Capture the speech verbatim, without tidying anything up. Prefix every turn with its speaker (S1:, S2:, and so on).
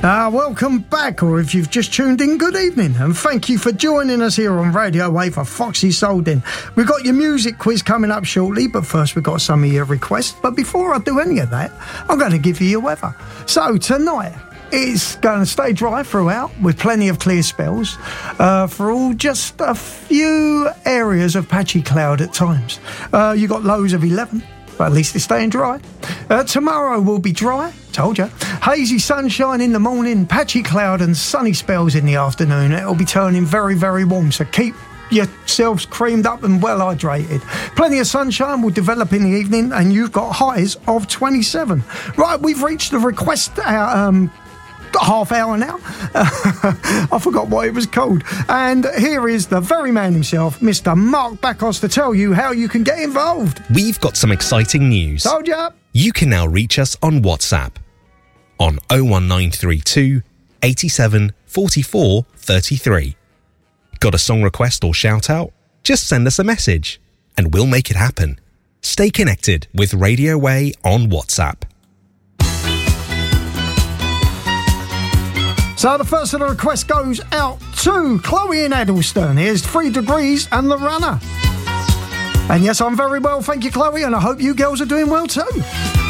S1: Uh, welcome back, or if you've just tuned in, good evening, and thank you for joining us here on Radio Wave for Foxy Soul Den. We've got your music quiz coming up shortly, but first we've got some of your requests. But before I do any of that, I'm going to give you your weather. So tonight, it's going to stay dry throughout with plenty of clear spells uh, for all, just a few areas of patchy cloud at times. Uh, you got lows of eleven. But at least it's staying dry. Uh, tomorrow will be dry, told you. Hazy sunshine in the morning, patchy cloud and sunny spells in the afternoon. It'll be turning very, very warm, so keep yourselves creamed up and well hydrated. Plenty of sunshine will develop in the evening, and you've got highs of twenty-seven. Right, we've reached the request hour, um, half hour now. I forgot what it was called. And here is the very man himself, Mister Mark Backhouse, to tell you how you can get involved.
S2: We've got some exciting news.
S1: Told ya.
S2: You can now reach us on WhatsApp on oh one nine three two, eighty-seven, forty-four, thirty-three. Got a song request or shout out? Just send us a message and we'll make it happen. Stay connected with Radio Way on WhatsApp.
S1: So the first of the request goes out to Chloe in Addlestone. Here's Three Degrees and The Runner. And yes, I'm very well, thank you, Chloe, and I hope you girls are doing well too.